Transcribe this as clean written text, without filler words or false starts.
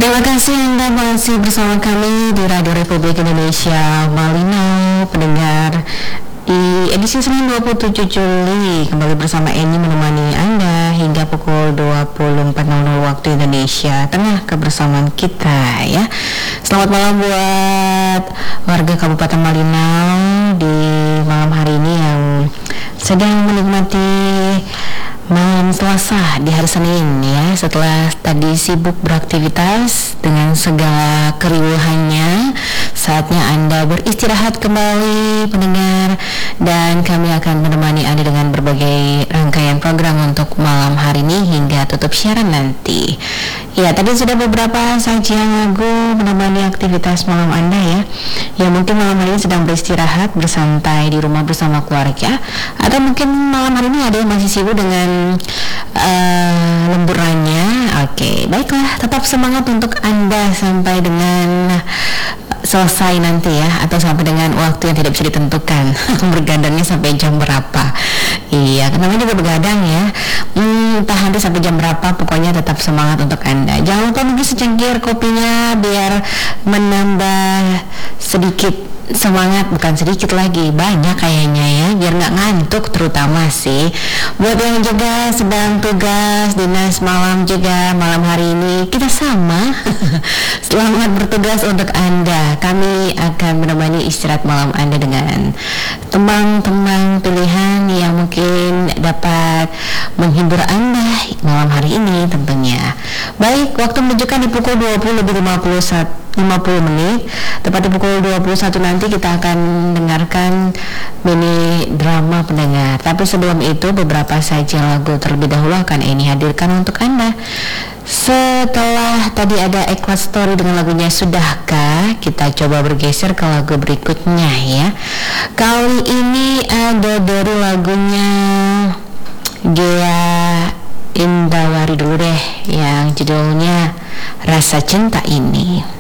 Terima kasih Anda masih bersama kami di Radio Republik Indonesia Malino, pendengar di edisi Senin 27 Juli. Kembali bersama Eni menemani Anda hingga pukul 24.00 waktu Indonesia Tengah kebersamaan kita ya. Selamat malam buat warga Kabupaten Malinau di malam hari ini yang sedang menikmati malam Selasa di hari Senin ya, setelah tadi sibuk beraktivitas dengan segala keriuhannya. Saatnya Anda beristirahat kembali pendengar, dan kami akan menemani Anda dengan berbagai rangkaian program untuk malam hari ini hingga tutup siaran nanti. Ya, tadi sudah beberapa sajian lagu menemani aktivitas malam Anda ya, yang mungkin malam hari ini sedang beristirahat bersantai di rumah bersama keluarga, atau mungkin malam hari ini ada yang masih sibuk dengan lemburannya. Oke, baiklah, tetap semangat untuk Anda sampai dengan selesai nanti ya, atau sampai dengan waktu yang tidak bisa ditentukan. Bergadangnya sampai jam berapa? Iya, namanya juga begadang ya. Tahan dulu sampai jam berapa, pokoknya tetap semangat untuk Anda. Jangan lupa mungkin secangkir kopinya biar menambah sedikit semangat, bukan sedikit lagi, banyak kayaknya ya, biar nggak ngantuk terutama sih. Buat yang juga sedang tugas dinas malam juga malam hari ini kita sama. Selamat bertugas untuk Anda. Kami akan menemani istirahat malam Anda dengan tembang-tembang pilihan yang mungkin dapat menghibur Anda malam hari ini tentunya. Baik, waktu menunjukkan di pukul 20.50 menit. Tepat di pukul 21 nanti kita akan mendengarkan mini drama pendengar. Tapi sebelum itu beberapa saja lagu terlebih dahulu akan Eni hadirkan untuk Anda. Setelah tadi ada Ikhlas Story dengan lagunya Sudahkah, kita coba bergeser ke lagu berikutnya ya. Kali ini ada dari lagunya Ghea Indawari dulu deh, yang judulnya Rasa Cinta Ini.